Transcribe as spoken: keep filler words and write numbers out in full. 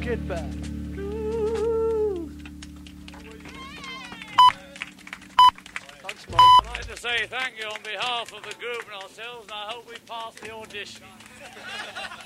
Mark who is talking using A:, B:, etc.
A: Get back. Thanks, Mike.
B: I'd like to say thank you on behalf of the group and ourselves, and I hope we pass the audition.